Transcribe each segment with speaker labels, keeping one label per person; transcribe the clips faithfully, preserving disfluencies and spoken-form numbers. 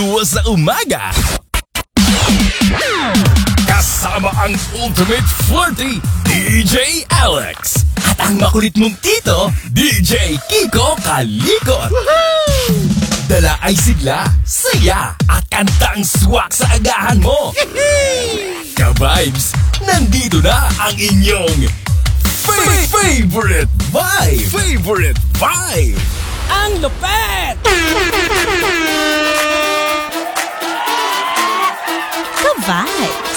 Speaker 1: sa umaga. Kasama ang ultimate flirty D J Alex at ang makulit mong tito D J Kiko Kalikot. Dala ay sigla, saya at kantang swak sa agahan mo. Ka-vibes, nandito na ang inyong fa- favorite vibe. Favorite vibe. Ang lupet!
Speaker 2: Ka-vibes.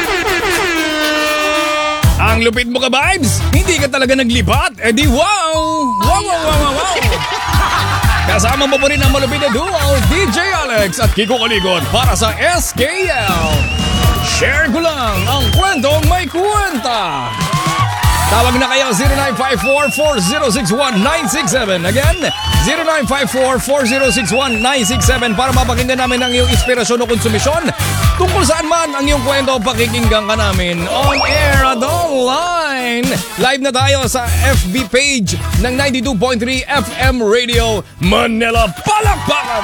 Speaker 1: Ang lupit mo ka-vibes? Hindi ka talaga naglipat? Eh di wow! Wow, wow, wow, wow, wow! Kasama mo pa rin ang malupit na duo, D J Alex at Kiko Kalikot para sa S K L. Share ko lang ang kwentong may kwenta. Tawag na kayo zero nine five four, four zero six one, nine six seven. Again, zero nine five four, four zero six one, nine six seven para mapakinggan namin ang iyong inspirasyon o konsumisyon. Tungkol saan man ang iyong kwento, pakikinggan ka namin on air at online. Live na tayo sa F B page ng ninety-two point three F M Radio Manila. Palakpakan!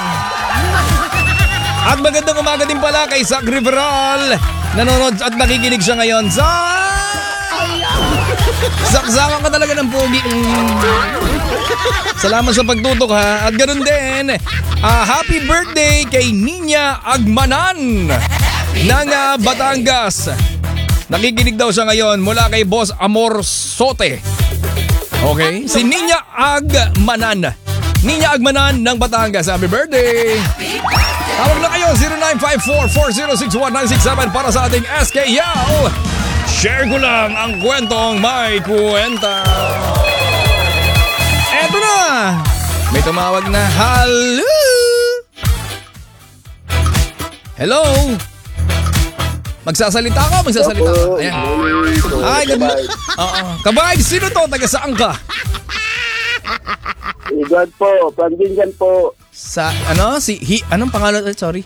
Speaker 1: At magandang umaga din pala kay Zach Riveral. Nanonood at nakikinig siya ngayon sa... Saksakan ka talaga ng pogi. Salamat sa pagtutok ha. At ganoon din, uh, happy birthday kay Ninya Agmanan ng uh, Batangas. Nakikinig daw siya ngayon mula kay Boss Amor Sote. Okay? Si Ninya Agmanan. Ninya Agmanan ng Batangas. Happy birthday! Tawag na kayo zero nine five four, four zero six one, nine six seven para sa ating S K L. Share ko lang ang kwentong may kwenta. Eto na! May tumawag na hello! Hello! Magsasalita ka o magsasalita ka? Ayan. Hi, good morning. Oo. Kabay, sino to? Taga saan ka?
Speaker 3: Edward po, Pandingan po.
Speaker 1: Sa, ano? Si, hi, anong pangalan? Sorry.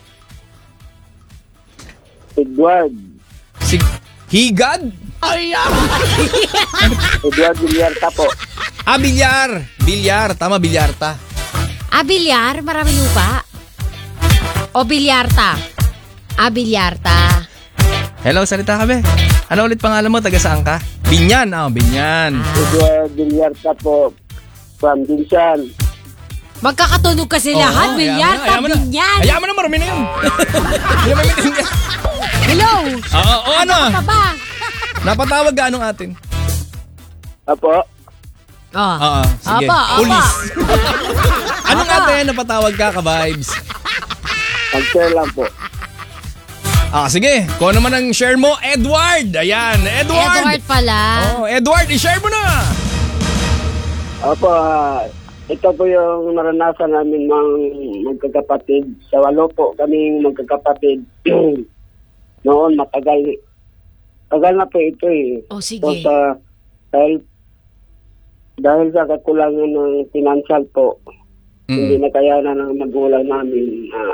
Speaker 3: Edward.
Speaker 1: Si, Higad?
Speaker 2: Ay,
Speaker 3: Edward Villarta po.
Speaker 1: Ah, bilyar. Bilyar. Tama, bilyarta.
Speaker 2: Ah, bilyar? Marami lupa? O bilyarta? Ah, bilyarta.
Speaker 1: Hello, salita ka be. Ano ulit pangalan mo? Taga saan ka? Binyan. Ah, oh, Binyan.
Speaker 3: Edward Villarta po. From Binsan.
Speaker 2: Magkakatunog kasi lahat. Bilyarta, binyan.
Speaker 1: Ayaw mo na, marami na yun. Ayaw mo na.
Speaker 2: Hello?
Speaker 1: Oo, o ano?
Speaker 2: Ano ka ba?
Speaker 1: Napatawag ka anong atin?
Speaker 3: Apo.
Speaker 2: Oh.
Speaker 1: Oo, sige.
Speaker 2: Apa, apa.
Speaker 1: Police. Anong
Speaker 2: Apa.
Speaker 1: atin napatawag ka, ka-vibes?
Speaker 3: Pag-share lang po.
Speaker 1: Ah, sige. Kung ano man ang share mo, Edward. Ayan, Edward.
Speaker 2: Edward pala.
Speaker 1: Oh, Edward, i-share mo na.
Speaker 3: Apo, ah, ito po yung naranasan namin mga magkakapatid. Sa walo po kaming magkakapatid. Noon, matagal. Tagal na po ito eh.
Speaker 2: Oh, sige.
Speaker 3: So, sa, dahil, dahil sa kakulangan ng financial po,
Speaker 1: Mm.
Speaker 3: hindi na kayanan ng magulang namin na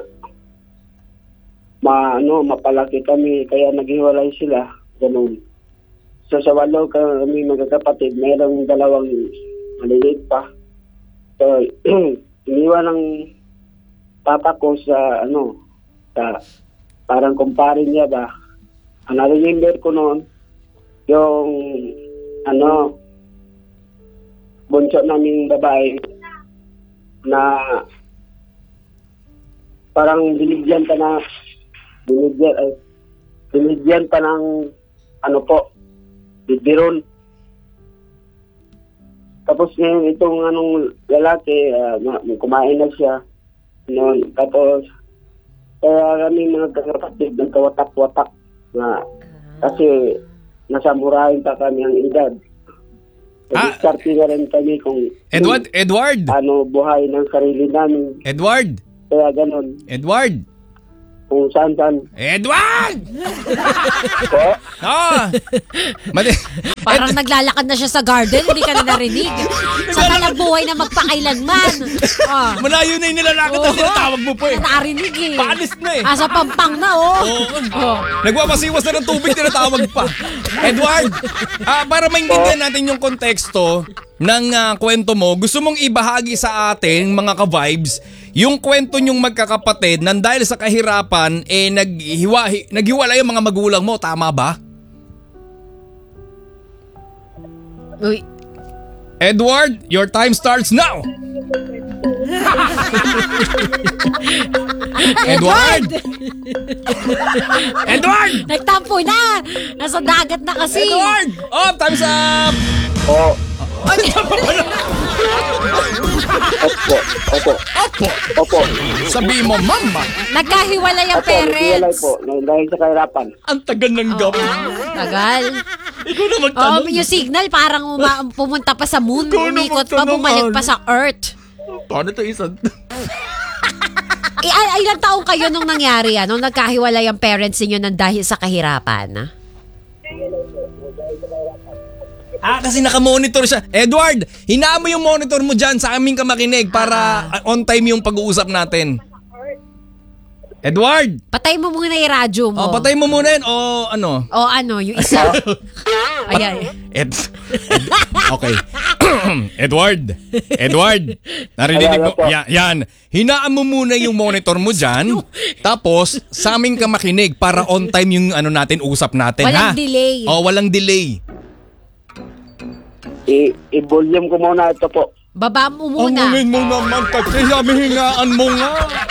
Speaker 3: ma, ano, mapalaki kami, kaya naghiwalay sila. Ganun. So sa walo kami magkakapatid, mayroong dalawang maliliit pa. So, iniwan ng papa ko sa, ano, sa parang kumpare niya ba. Ang na-remember ko noon, yung, ano, bunso naming babae na parang binigyan pa na, binigyan, ay, binigyan pa ng, ano po, bibiron. Tapos ngayon itong anong lalaki, uh, kumain na siya noon. Tapos, kaya kami mga kakapatid ng kawatak-watak na kasi nasamurahin pa kami ang edad.
Speaker 1: Ah.
Speaker 3: Start na rin kami kung
Speaker 1: Edward, Edward.
Speaker 3: ano buhay ng sarili namin.
Speaker 1: Edward.
Speaker 3: Kaya ganon.
Speaker 1: Edward.
Speaker 3: Kung saan-saan.
Speaker 1: Edward!
Speaker 3: Po?
Speaker 1: Ah! Mali.
Speaker 2: Parang naglalakad na siya sa garden, hindi ka na narinig. Sa talang buhay na magpakailanman. Oh.
Speaker 1: Malayo na yung nilalakad na
Speaker 2: Oo.
Speaker 1: tinatawag mo po eh.
Speaker 2: Narinig eh.
Speaker 1: Paalis na eh.
Speaker 2: Asa pampang na oh.
Speaker 1: Oo.
Speaker 2: Oh.
Speaker 1: Nagwapasiwas na ng tubig, tinatawag pa. Edward, ah, para maintindihan natin yung konteksto ng ah, kwento mo, gusto mong ibahagi sa atin, mga ka-vibes, yung kwento nyong magkakapatid nang dahil sa kahirapan, eh naghiwa, naghiwalay yung mga magulang mo, tama ba?
Speaker 2: Uy,
Speaker 1: Edward, your time starts now! Edward! Edward!
Speaker 2: nagtampo na! Nasa dagat na kasi.
Speaker 1: Edward! Oh, time's up!
Speaker 3: Oo.
Speaker 2: Ay,
Speaker 3: Opo. Opo.
Speaker 1: Opo!
Speaker 3: Opo.
Speaker 1: Sabi mo, mama!
Speaker 2: nagkahiwalay ang
Speaker 3: Opo, naghiwalay
Speaker 2: parents.
Speaker 3: po. na- Dahil sa kahirapan.
Speaker 1: Ang tagal ng gap.
Speaker 2: Tagal.
Speaker 1: Ikaw na
Speaker 2: Oh,
Speaker 1: magtanong.
Speaker 2: yung signal parang uma- pumunta pa sa moon,
Speaker 1: Ikaw na
Speaker 2: umikot pa,
Speaker 1: magtanong,
Speaker 2: bumalik
Speaker 1: Al.
Speaker 2: pa sa Earth.
Speaker 1: Paano ito isang...
Speaker 2: I- ay, ilang taong kayo nung nangyari yan? Nung nagkahiwalay ang parents niyo nang dahil sa kahirapan?
Speaker 1: Ah, kasi nakamonitor siya. Edward, hinaan mo yung monitor mo dyan sa aming kamakinig para uh, on time yung pag-uusap natin. Edward!
Speaker 2: Patay mo muna yung radyo mo.
Speaker 1: Oh, patay mo muna yun. O ano?
Speaker 2: O ano, yung isa. Ayan.
Speaker 1: Ed... Ed- okay. Edward! Edward! Narinig mo?
Speaker 3: Ayan, apo.
Speaker 1: Yan, yan. Hinaan mo muna yung monitor mo dyan. Tapos, sa aming kamakinig para on time yung ano natin, usap natin, ha?
Speaker 2: Walang delay.
Speaker 1: Oh, walang delay.
Speaker 3: I- I-volume ko muna ito po.
Speaker 2: Baba mo muna.
Speaker 1: Ang mo naman kasi sabi hinaan mo nga.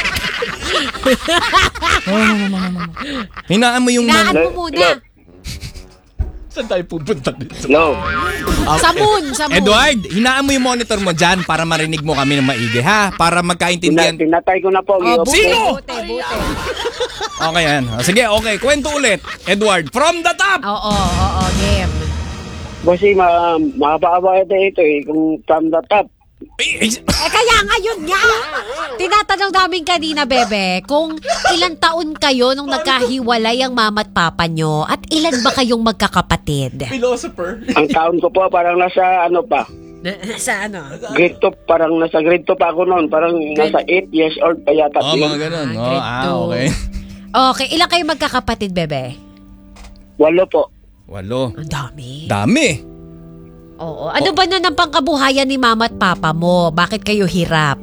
Speaker 1: Hinaan mo yung...
Speaker 2: Hinaan mo muna.
Speaker 1: Saan tayo pupunta dito?
Speaker 3: Hello.
Speaker 2: Sa moon, sa moon.
Speaker 1: Edward, hinaan mo yung monitor mo dyan para marinig mo kami ng maigi, ha? Para
Speaker 3: Tina-
Speaker 1: magkaintindihan.
Speaker 3: tinatay ko na po.
Speaker 2: Oh, buti,
Speaker 1: Sino?
Speaker 2: buti, buti.
Speaker 1: Okay, yan. Sige, okay. Kwento ulit. Edward, from the top!
Speaker 2: Oo, oo, oo, game.
Speaker 3: Kasi ma mahaba-haba ito ito eh. Kung from the top.
Speaker 1: Eh, eh,
Speaker 2: Eh kaya ngayon nga, tinatanong namin kanina, bebe, kung ilang taon kayo nung nagkahiwalay ang mama at papa nyo at ilan ba kayong magkakapatid?
Speaker 1: Philosopher.
Speaker 3: Ang taon ko po parang nasa ano pa.
Speaker 2: Sa ano?
Speaker 3: Grade two, parang nasa grade two pa ako noon. Parang nasa eight years old pa yata.
Speaker 1: Oh,
Speaker 3: yun.
Speaker 1: mga ganun.
Speaker 2: Ah,
Speaker 1: Oh,
Speaker 2: grade
Speaker 1: ah,
Speaker 2: two.
Speaker 1: okay.
Speaker 2: Okay, ilang kayong magkakapatid, bebe?
Speaker 3: Walo po.
Speaker 1: Walo.
Speaker 2: Ang dami.
Speaker 1: Dami.
Speaker 2: Oo. Ano ba na ng pangkabuhayan ni mama at papa mo? Bakit kayo hirap?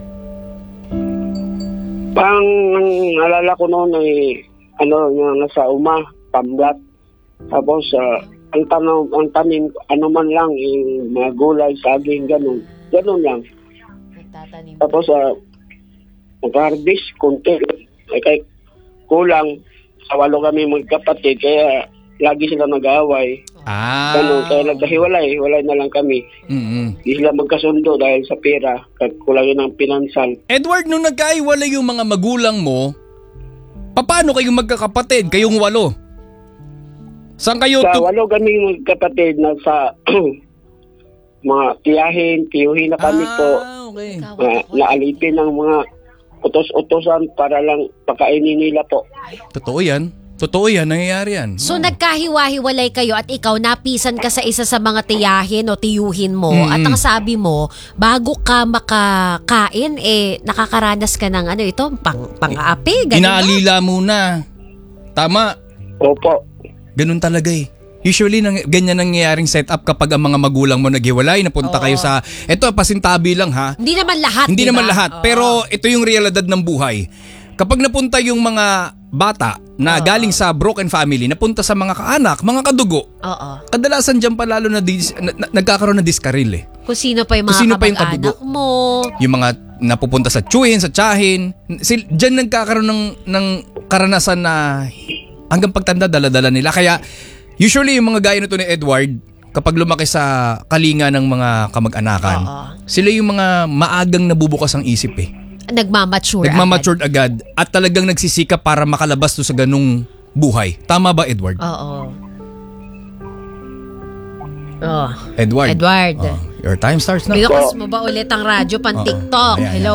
Speaker 3: Pang alala ko noon ay ano yung nasa uma, pamgat. Tapos uh, ang tanong, ang tanim, ano man lang, yung mga gulay, saging, ganun. Ganun lang.
Speaker 2: Nagtatanim.
Speaker 3: Tapos uh, mag-harvest, konti. Ay kay kulang. Sa walo kami magkapatid, kaya lagi sila nag-aaway.
Speaker 1: Ah.
Speaker 3: Ganun, kaya nagkahiwalay, hiwalay na lang kami.
Speaker 1: Mm-mm.
Speaker 3: Hindi sila magkasundo dahil sa pera, kulangin ng pinansal.
Speaker 1: Edward, nung nagkaiwalay yung mga magulang mo, paano kayong magkakapatid? Kayong walo? Saan kayo?
Speaker 3: Sa
Speaker 1: tu-
Speaker 3: walo kami magkapatid na sa mga tiyahin, tiyuhin na kami po.
Speaker 1: Ah, okay.
Speaker 3: Na, naalipin ng mga utos-utosan para lang pakainin nila po.
Speaker 1: Totoo yan. Totoo yan. Nangyayari yan.
Speaker 2: So nagkahiwa-hiwalay kayo at ikaw napisan ka sa isa sa mga tiyahin o tiyuhin mo
Speaker 1: Mm-mm.
Speaker 2: at ang sabi mo, bago ka makakain, eh nakakaranas ka ng ano ito, pang, pang-aapi, ganun ba?
Speaker 1: Inaalila muna. Tama.
Speaker 3: Opo.
Speaker 1: Ganun talaga eh. Usually, nang, ganyan nangyayaring setup kapag ang mga magulang mo naghiwalay, napunta
Speaker 2: Oo.
Speaker 1: kayo sa, eto pasintabi lang ha.
Speaker 2: Hindi naman lahat,
Speaker 1: Hindi
Speaker 2: di ba?
Speaker 1: naman lahat,
Speaker 2: Oo.
Speaker 1: pero ito yung realidad ng buhay. Kapag napunta yung mga bata na
Speaker 2: Oo.
Speaker 1: galing sa broken family, napunta sa mga kaanak, mga kadugo,
Speaker 2: Oo.
Speaker 1: kadalasan dyan pa lalo na, dis, na, na- nagkakaroon ng diskaril eh.
Speaker 2: Kung sino pa yung
Speaker 1: Kung
Speaker 2: mga
Speaker 1: sino pa yung
Speaker 2: kamag-anak
Speaker 1: kadugo.
Speaker 2: mo.
Speaker 1: Yung mga napupunta sa tsuhin, sa tsahin, sil, dyan nagkakaroon ng, ng karanasan na hanggang pagtanda dala-dala nila. Kaya usually yung mga gaya nito ni Edward, kapag lumaki sa kalinga ng mga kamag-anakan,
Speaker 2: Oo.
Speaker 1: sila yung mga maagang nabubukas ang isip eh.
Speaker 2: Nagmamature.
Speaker 1: Nagmamatured agad at talagang nagsisikap para makalabas to sa ganung buhay. Tama ba, Edward?
Speaker 2: Oo. Oh.
Speaker 1: Edward.
Speaker 2: Edward.
Speaker 1: Oh, your time starts now.
Speaker 2: Binukas mo ba ulit ang radyo pang
Speaker 1: Oo.
Speaker 2: TikTok?
Speaker 1: Ayan,
Speaker 2: Hello.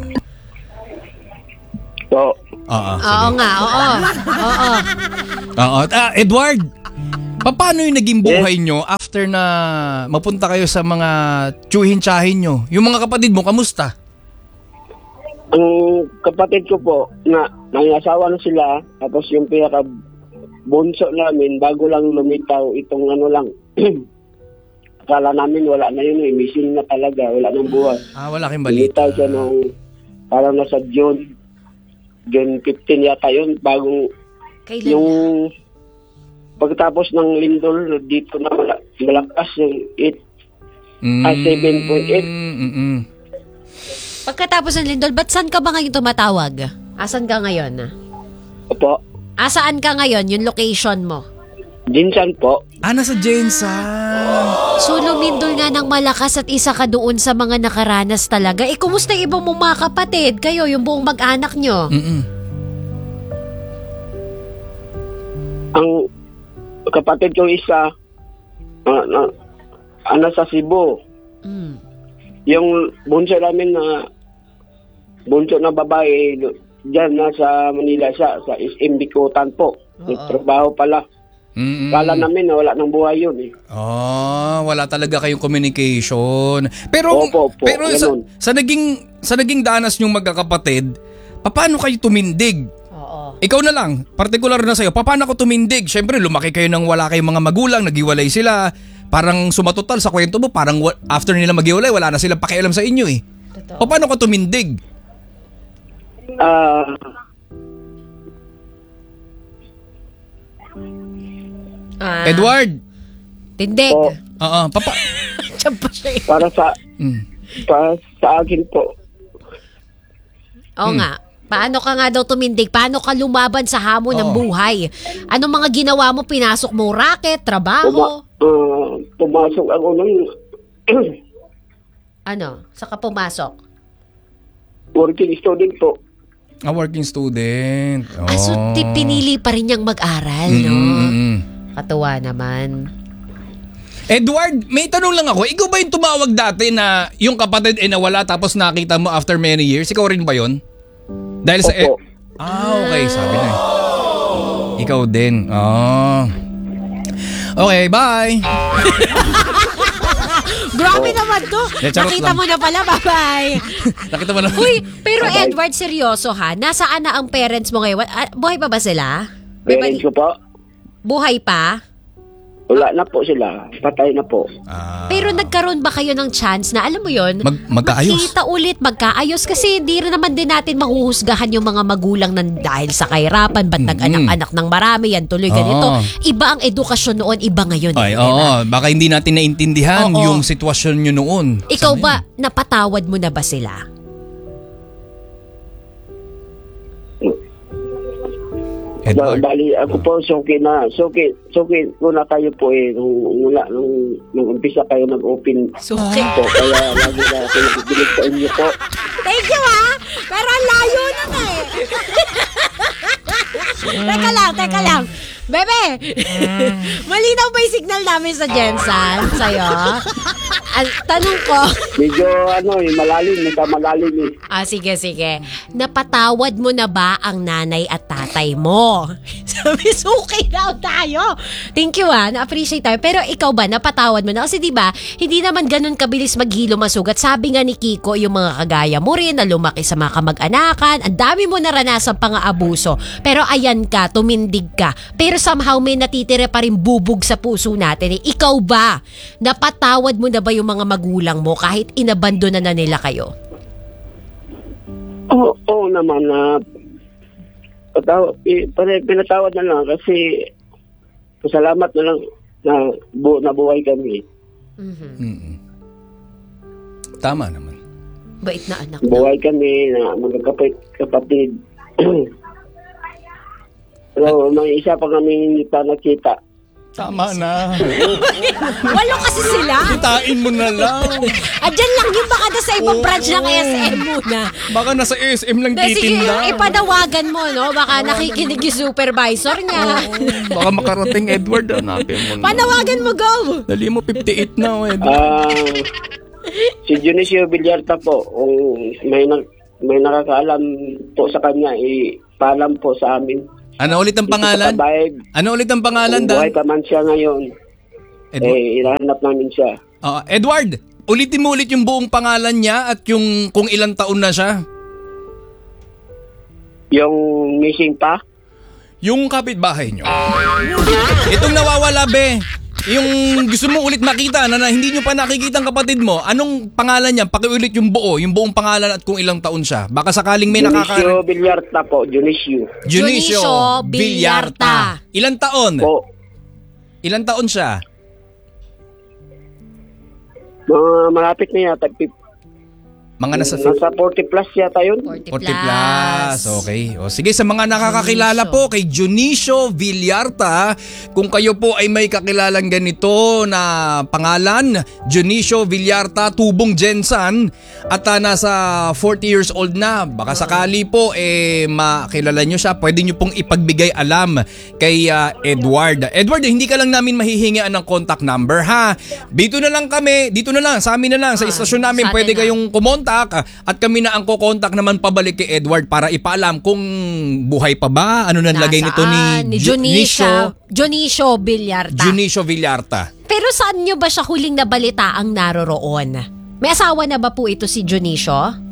Speaker 3: So,
Speaker 1: Oo,
Speaker 2: Oo nga, oo. Oo.
Speaker 1: Oo. Ah, Edward, paano yung naging buhay nyo after na mapunta kayo sa mga tsuhin-tsahin nyo? Yung mga kapatid mo, kamusta?
Speaker 3: ang kapatid ko po, na nangasawa na sila, tapos yung pinaka bunso namin, bago lang lumitaw itong ano lang, akala namin wala na yun eh, missing na talaga, wala nang buhay.
Speaker 1: Ah, wala kayong balita.
Speaker 3: Lumitaw siya nung parang nasa June, June fifteen yata yun, bagong
Speaker 2: Kailan
Speaker 3: yung
Speaker 2: na?
Speaker 3: pagkatapos ng lindol, dito na mala- malakas yung eight,
Speaker 1: Mm,
Speaker 3: ah, seven point eight.
Speaker 1: mm-mm.
Speaker 2: Pagkatapos ng lindol, ba't saan ka ba ngayon tumatawag? Asan ka ngayon?
Speaker 3: Opo,
Speaker 2: Asaan ka ngayon? Yung location mo?
Speaker 3: Jinsan po.
Speaker 1: Ah, nasa Jensan.
Speaker 2: So, lumindol nga ng malakas at isa ka doon sa mga nakaranas talaga. Eh, kumusta yung ibang mong mga kapatid? Kayo, yung buong mag-anak nyo?
Speaker 1: Mm-mm.
Speaker 3: Ang kapatid ko isa, uh, na, ano sa Cebu,
Speaker 2: Mm.
Speaker 3: yung bunso namin na bunso na babae, dyan nasa Manila siya, sa S M Bikutan po. Nagtrabaho pala.
Speaker 1: Mm-mm.
Speaker 3: Kala namin na wala ng buhay yun eh.
Speaker 1: Ah, wala talaga kayong communication. Pero
Speaker 3: Opo, opo,
Speaker 1: pero sa,
Speaker 3: ganun.
Speaker 1: sa naging sa naging danas niyong magkakapatid, paano kayo tumindig?
Speaker 2: Oo.
Speaker 1: Ikaw na lang, particular na sa'yo, paano ako tumindig? Siyempre, lumaki kayo nang wala kayong mga magulang, naghiwalay sila. Parang sumatotal sa kwento mo, parang wa- after nila maghiwalay, wala na silang pakialam sa inyo eh.
Speaker 2: Totoo.
Speaker 1: Paano ka tumindig?
Speaker 3: Ah,
Speaker 2: Ah,
Speaker 1: Edward?
Speaker 2: Tindig.
Speaker 3: po,
Speaker 1: Oo, papa.
Speaker 2: Diyan pa siya eh.
Speaker 3: para sa
Speaker 1: Mm.
Speaker 3: para sa akin po,
Speaker 2: Oo
Speaker 1: Hmm.
Speaker 2: nga. Paano ka nga daw tumindig? Paano ka lumaban sa hamon ng
Speaker 1: Oo.
Speaker 2: buhay? Anong mga ginawa mo? Pinasok mo racket,
Speaker 3: puma,
Speaker 2: trabaho?
Speaker 3: ah, pumasok ako ng
Speaker 2: Ano? Saka pumasok?
Speaker 3: working student po.
Speaker 1: A working student. Oh.
Speaker 2: Ah, so ti- pinili pa rin niyang mag-aral, no?
Speaker 1: Mm-mm.
Speaker 2: Katuwa naman.
Speaker 1: Edward, may tanong lang ako. Ikaw ba yung tumawag dati na yung kapatid ay nawala tapos nakita mo after many years? Ikaw rin ba yun? Dahil sa...
Speaker 3: Opo.
Speaker 1: Ah, okay. Sabi na eh. Ikaw din. Ah. Okay, bye.
Speaker 2: Grabe naman to.
Speaker 1: Eh, charot
Speaker 2: Nakita
Speaker 1: lang.
Speaker 2: mo na pala, bye-bye.
Speaker 1: Nakita mo na.
Speaker 2: Uy, pero
Speaker 3: Bye-bye.
Speaker 2: Edward, seryoso ha? Nasaan na ang parents mo ngayon? Ah, buhay pa ba sila? May
Speaker 3: Parents
Speaker 2: bali-
Speaker 3: ko po,
Speaker 2: Buhay pa?
Speaker 3: wala na po sila. Patay na po.
Speaker 1: Ah.
Speaker 2: Pero nagkaroon ba kayo ng chance na, alam mo yon,
Speaker 1: Mag- magkaayos.
Speaker 2: Magkita ulit, magkaayos. Kasi hindi rin naman din natin mahuhusgahan yung mga magulang ng dahil sa kahirapan. Ba't nag-anak-anak ng marami? Yan tuloy ganito.
Speaker 1: Oo.
Speaker 2: Iba ang edukasyon noon, iba ngayon.
Speaker 1: Ay,
Speaker 2: eh,
Speaker 1: oo.
Speaker 2: diba?
Speaker 1: Baka hindi natin naintindihan
Speaker 2: Oo.
Speaker 1: yung sitwasyon nyo noon.
Speaker 2: Ikaw
Speaker 1: Sana
Speaker 2: ba,
Speaker 1: yun.
Speaker 2: napatawad mo na ba sila?
Speaker 1: Edward.
Speaker 3: Ba- Bali, ako po, suki na. Suki, suki ko na kayo po eh. Nung, mula, nung, nung umpisa kayo nag-open
Speaker 2: Suki.
Speaker 3: po. Kaya lagi na ako nakikinig sa inyo po.
Speaker 2: Thank you ha! Pero ang layo na nga eh. Teka lang, teka lang. Bebe, malinaw ba yung signal namin sa Jensan sa'yo? Ang tanong ko,
Speaker 3: Medyo ano eh, malalim, nagka malalim eh.
Speaker 2: ah sige, sige. Napatawad mo na ba ang nanay at tatay mo? Sabi, suki daw tayo. Thank you ah, na-appreciate tayo. Pero ikaw ba, napatawad mo na? Kasi diba, hindi naman ganun kabilis maghilo masugat. Sabi nga ni Kiko, yung mga kagaya mo rin na lumaki sa mga kamag-anakan, ang dami mo naranasan pang abuso. Pero ayan ka, tumindig ka. Pero somehow may natitira pa rin bubog sa puso natin. Eh. Ikaw ba, napatawad mo na ba yung mga magulang mo kahit inabandona na nila kayo?
Speaker 3: Oo, oo naman na pataw, eh, pare, pinatawad na lang kasi pasalamat na lang na bu, nabuhay kami.
Speaker 2: Mhm.
Speaker 1: Mm-mm. Tama naman.
Speaker 2: Bait na anak na.
Speaker 3: Buhay kami na magkakapit kapatid. Pero may isa pa kami hindi pa nakita.
Speaker 1: Tama na.
Speaker 2: Walo kasi sila.
Speaker 1: Kitain mo na lang.
Speaker 2: Andyan lang yung baka na sa ibang
Speaker 1: Oo.
Speaker 2: branch ng S M muna.
Speaker 1: Baka nasa S M lang
Speaker 2: Dahil sige,
Speaker 1: titinda.
Speaker 2: ipanawagan mo, no? Baka nakikinig yung supervisor niya.
Speaker 1: Baka makarating Edward. Hanapin mo na.
Speaker 2: Panawagan mo, go!
Speaker 1: Dali mo, fifty-eight na, oh, Edward.
Speaker 3: Ah, si Dionisio Villarta po, kung may na, may nakakaalam po sa kanya, eh, paalam po sa amin.
Speaker 1: Ano ulit ang pangalan?
Speaker 3: Ito kabayag,
Speaker 1: Ano ulit ang pangalan,
Speaker 3: kung buhay
Speaker 1: Dan?
Speaker 3: pa man siya ngayon,
Speaker 1: Edward.
Speaker 3: eh, ilahanap namin siya.
Speaker 1: Ah, Edward, ulitin mo ulit yung buong pangalan niya at yung kung ilang taon na siya.
Speaker 3: Yung missing pa,
Speaker 1: Yung kapitbahay niyo. Itong nawawala, be. yung gusto mo ulit makita na, na hindi nyo pa nakikita ang kapatid mo, anong pangalan niya? Pakiulit yung buo, yung buong pangalan at kung ilang taon siya. Baka sakaling may nakaka...
Speaker 3: Dionisio Villarta po, Dionisio.
Speaker 1: Dionisio
Speaker 2: Dionisio
Speaker 1: Villarta.
Speaker 2: Villarta.
Speaker 1: Ilang taon?
Speaker 3: Po,
Speaker 1: Ilang taon siya?
Speaker 3: mga malapit na yata, fif-
Speaker 1: Mga nasa
Speaker 3: nasa forty plus yata yun.
Speaker 2: forty
Speaker 1: forty plus. Okay. O sige, sa mga nakakakilala
Speaker 2: Dionisio.
Speaker 1: po kay Dionisio Villarta, kung kayo po ay may kakilalang ganito na pangalan, Dionisio Villarta, tubong Jensan, at uh, nasa forty years old na, baka sakali po eh makilala nyo siya, pwede nyo pong ipagbigay alam kay uh, Edward. Edward, hindi ka lang namin mahihingian ng contact number ha. Dito na lang kami, dito na lang, sa amin na lang, sa
Speaker 2: Ah,
Speaker 1: istasyon namin,
Speaker 2: sa atin
Speaker 1: pwede
Speaker 2: na.
Speaker 1: kayong kumontak at kami na ang kukontak naman pabalik kay Edward para ipaalam kung buhay pa ba, ano nang lagay nito
Speaker 2: Nasaan?
Speaker 1: ni
Speaker 2: Ni
Speaker 1: Dionisio,
Speaker 2: Dionisio. Dionisio Villarta.
Speaker 1: Dionisio Villarta.
Speaker 2: Pero saan nyo ba siya huling nabalita ang naroroon? May asawa na ba po ito si Dionisio?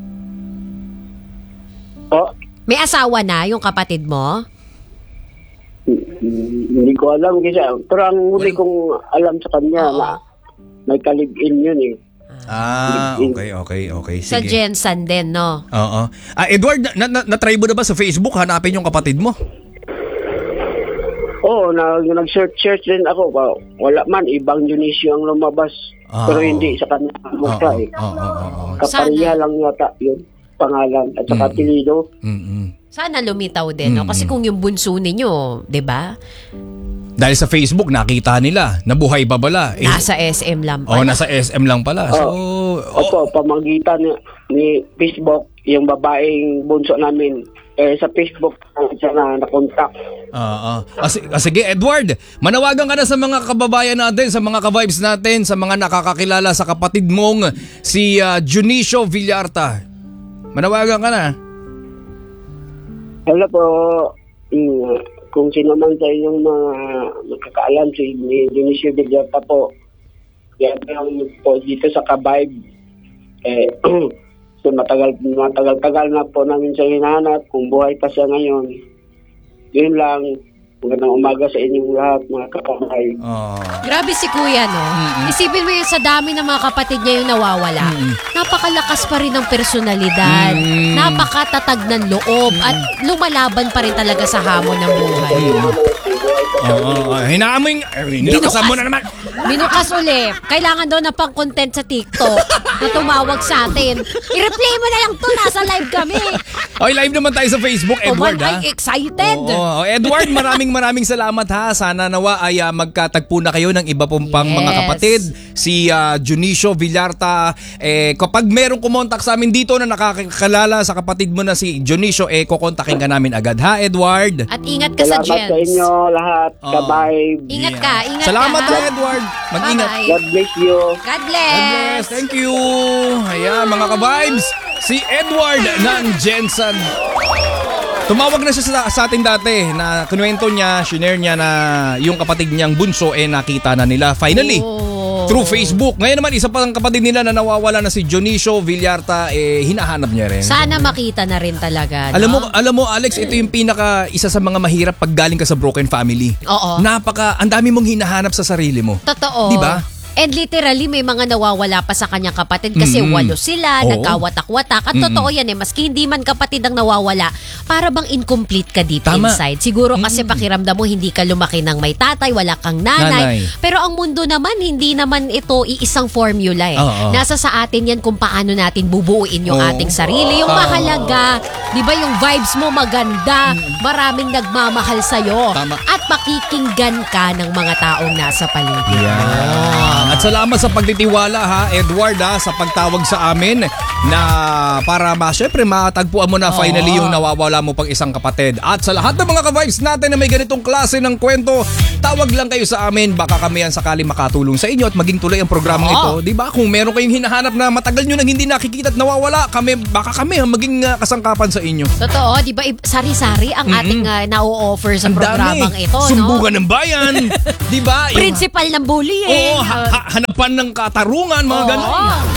Speaker 3: Po,
Speaker 2: May asawa na yung kapatid mo?
Speaker 3: hmm, hindi ko alam kasi. Pero ang huli
Speaker 1: Walang-
Speaker 3: kong alam sa kanya
Speaker 2: Oo.
Speaker 3: na may kalig-in yun eh.
Speaker 1: Ah, okay, okay, okay.
Speaker 2: Sa
Speaker 1: Sige.
Speaker 2: Jensen din, no?
Speaker 1: Oo. Ah, Edward, na, na, na-try mo na ba sa Facebook hanapin yung kapatid mo?
Speaker 3: Oo, na, nag-search-search din ako. Wa- Wala man, ibang Dionisio ang lumabas.
Speaker 1: Ah,
Speaker 3: Pero
Speaker 1: oo.
Speaker 3: hindi sa kanya ang
Speaker 1: Oo,
Speaker 3: mukha eh.
Speaker 1: oo, oo, oo.
Speaker 3: Kapariya lang yata yun, pangalan. At saka
Speaker 1: Mm.
Speaker 3: apelyido.
Speaker 1: Mm-mm.
Speaker 2: Sana lumitaw din, no?
Speaker 1: Mm.
Speaker 2: Kasi kung yung bunso ninyo, di ba?
Speaker 1: Dahil sa Facebook nakita nila, nabuhay ba bala? Eh,
Speaker 2: Nasa S M lang
Speaker 1: oh,
Speaker 2: pala.
Speaker 1: nasa S M lang pala. So, oh,
Speaker 3: Opo, pamagitan ni, ni Facebook, yung babaeng bunso namin, eh sa Facebook, siya na nakontak.
Speaker 1: Ah, ah. Ah, si- ah, sige, Edward, manawagan ka na sa mga kababayan natin, sa mga ka-vibes natin, sa mga nakakakilala sa kapatid mong si ah, Dionisio Villarta. Manawagan ka na.
Speaker 3: Hello po, mm, kung sino man sa inyong mga magkakaalam si ni Dionisio Villarta po, yan lang po dito sa Kabayb. Eh, so matagal, matagal-tagal na po namin siya hinahanap kung buhay pa siya ngayon. Yun lang, magandang umaga sa inyong lahat, mga kapatid.
Speaker 1: Oh.
Speaker 2: Grabe si kuya, no? Isipin mo yun, sa dami ng mga kapatid niya yung nawawala. Napakalakas pa rin ng personalidad.
Speaker 1: Mm.
Speaker 2: Napakatatag ng loob. At lumalaban pa rin talaga sa hamon ng buhay.
Speaker 1: Oo, oh, hinaan mo yung... Eh, Ninukasan mo na naman.
Speaker 2: Binukas uli. Kailangan daw na pang content sa TikTok na tumawag sa atin. I-replay mo na lang to. Nasa live kami.
Speaker 1: Okay, live naman tayo sa Facebook, Edward,
Speaker 2: Oman,
Speaker 1: ha?
Speaker 2: ay excited.
Speaker 1: Oo, Edward, maraming maraming salamat ha. Sana nawa ay ah, magkatagpo na kayo ng iba pong pang mga
Speaker 2: Yes.
Speaker 1: kapatid. Si ah, Dionisio Villarta, eh, kapag merong kumontak sa amin dito na nakakilala sa kapatid mo na si Dionisio, eh, kukontakin ka namin agad ha, Edward?
Speaker 2: At ingat ka sa
Speaker 3: Salamat sa
Speaker 2: Jens.
Speaker 3: inyo lahat,
Speaker 1: Oh.
Speaker 3: Kabayb.
Speaker 2: Ingat ka, ingat
Speaker 1: Salamat
Speaker 2: ka.
Speaker 1: ha,
Speaker 2: ha?
Speaker 1: Edward. Mag-ingat.
Speaker 2: Bye-bye.
Speaker 3: God bless you.
Speaker 2: God bless.
Speaker 1: God bless. Thank you. Ayan, mga ka-vibes. Si Edward ng Jensen. Tumawag na siya sa, sa atin dati na kinuwento niya, shinare niya na yung kapatid niyang bunso eh nakita na nila finally.
Speaker 2: Oh.
Speaker 1: Through Facebook. Ngayon naman, isa pang kapatid nila na nawawala na si Dionisio Villarta, eh, hinahanap niya rin.
Speaker 2: Sana makita na rin talaga.
Speaker 1: Alam mo,
Speaker 2: no?
Speaker 1: alam mo Alex, ito yung pinaka isa sa mga mahirap pag galing ka sa broken family.
Speaker 2: Oo.
Speaker 1: Napaka, ang dami mong hinahanap sa sarili mo.
Speaker 2: Totoo.
Speaker 1: Di ba?
Speaker 2: And literally, may mga nawawala pa sa kanyang kapatid kasi
Speaker 1: Mm.
Speaker 2: walo sila,
Speaker 1: Oo.
Speaker 2: nagkawatak-watak. At
Speaker 1: Mm-mm.
Speaker 2: totoo yan eh, maski hindi man kapatid ang nawawala, para bang incomplete ka deep
Speaker 1: Tama.
Speaker 2: inside. Siguro kasi pakiramdam mo hindi ka lumaki ng may tatay, wala kang nanay.
Speaker 1: Nanay.
Speaker 2: Pero ang mundo naman, hindi naman ito iisang formula eh.
Speaker 1: Oo.
Speaker 2: Nasa sa atin yan kung paano natin bubuuin yung
Speaker 1: Oo.
Speaker 2: ating sarili. Yung
Speaker 1: Oo.
Speaker 2: mahalaga, di ba yung vibes mo maganda, maraming nagmamahal sa'yo.
Speaker 1: Tama.
Speaker 2: At pakikinggan ka ng mga taong nasa paligid.
Speaker 1: Yan. At salamat sa pagtitiwala ha, Edward ha, sa pagtawag sa amin na para ma, syempre matagpuan mo na
Speaker 2: Oo.
Speaker 1: finally yung nawawala mo pang isang kapatid. At sa lahat ng mga ka-vibes natin na may ganitong klase ng kwento, tawag lang kayo sa amin. Baka kami yan sakali makatulong sa inyo at maging tuloy ang programang
Speaker 2: Oo.
Speaker 1: ito. Di ba? Kung meron kayong hinahanap na matagal nyo nang hindi nakikita at nawawala, kami, baka kami ang maging uh, kasangkapan sa inyo.
Speaker 2: Totoo, di ba? i- Sari-sari ang ating uh, na-o-offer sa
Speaker 1: Ang dami.
Speaker 2: programang ito,
Speaker 1: Sumbugan
Speaker 2: no?
Speaker 1: ng bayan. Di ba? Yung-
Speaker 2: Principal ng bullying.
Speaker 1: Oo, ha- ha- hanapan ng katarungan, mga
Speaker 2: Oo.
Speaker 1: ganun.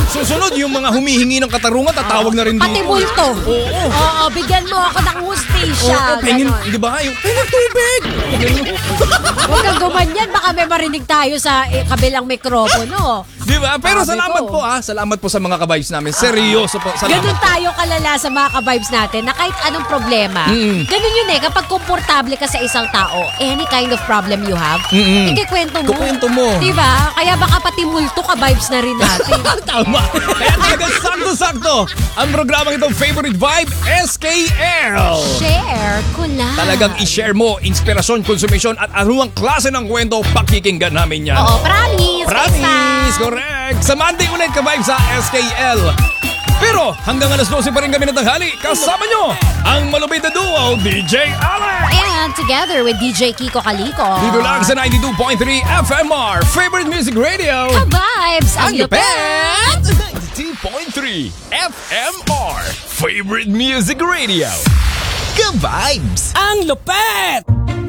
Speaker 1: Susunod, yung mga humihingi ng katarungan, tatawag na rin dito.
Speaker 2: Pati multo.
Speaker 1: Oo.
Speaker 2: Oo, bigyan mo ako ng hustisya.
Speaker 1: Oo, pengin,
Speaker 2: Ganon.
Speaker 1: di ba? Yung, pengin tubig.
Speaker 2: Huwag kang gumanyan, baka may marinig tayo sa eh, kabilang mikropono.
Speaker 1: Di ba? Pero
Speaker 2: Sabi
Speaker 1: salamat
Speaker 2: ko.
Speaker 1: po ah. Salamat po sa mga ka-vibes namin. Seryoso po. Salamat.
Speaker 2: Ganun tayo kalala sa mga ka-vibes natin na kahit anong problema,
Speaker 1: Mm-mm.
Speaker 2: ganun yun eh, kapag komportable ka sa isang tao, any kind of problem you have,
Speaker 1: Mm-mm.
Speaker 2: ikikwento mo.
Speaker 1: Kukwento mo.
Speaker 2: Diba? Kaya baka pati multo ka-vibes na rin natin.
Speaker 1: Tama. Kaya talaga sakto-sakto. Ang programang itong Favorite Vibe, S K L.
Speaker 2: Share ko lang.
Speaker 1: Talagang i-share mo, inspirasyon, konsumisyon at anumang klase ng kwento, pakikinggan namin yan.
Speaker 2: Oo, promise.
Speaker 1: Promise,
Speaker 2: Next time.
Speaker 1: correct. Sa Monday ulit ka-vibe sa S K L. Pero hanggang alas dose pa rin kami ng tanghali, kasama nyo ang malupit na duo, D J Alex.
Speaker 2: And together with D J Kiko Kaliko.
Speaker 1: Dito lang sa ninety-two point three F M R, Favorite Music Radio.
Speaker 2: Ka-vibes, ang lupet.
Speaker 1: ninety-two point three F M R, Favorite Music Radio. Ka-vibes.
Speaker 4: Ang lupet!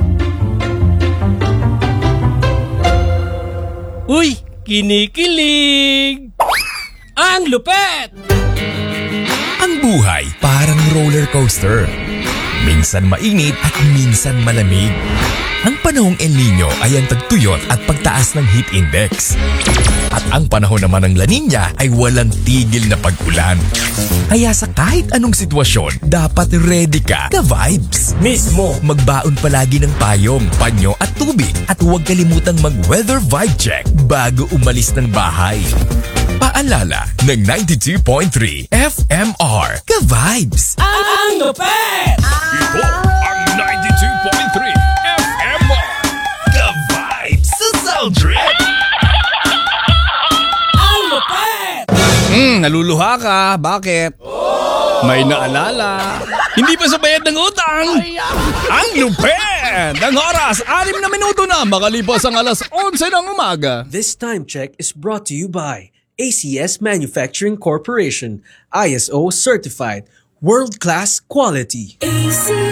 Speaker 4: Uy, kinikilig! Ang lupet!
Speaker 5: Ang buhay parang roller coaster. Minsan mainit at minsan malamig. Ang panahong El Nino ay ang tagtuyot at pagtaas ng heat index. At ang panahon naman ng La Nina ay walang tigil na pag-ulan. Kaya sa kahit anong sitwasyon, dapat ready ka, ka-vibes.
Speaker 4: Mismo!
Speaker 5: Magbaon palagi ng payong, panyo at tubig. At huwag kalimutang mag-weather vibe check bago umalis ng bahay. Paalala ng ninety-two point three F M R, ka-vibes.
Speaker 4: Ang lupet!
Speaker 1: Ito ang ninety-two point three F M R, ka-vibes sa Sound Trip.
Speaker 4: Ang lupet!
Speaker 1: Hmm, naluluha ka. Bakit? May naalala. Hindi pa sa bayad ng utang. Ang lupet! Ang oras, anim na minuto na makalipas ang alas onse ng umaga.
Speaker 6: This time check is brought to you by A C S Manufacturing Corporation, I S O certified, world-class quality.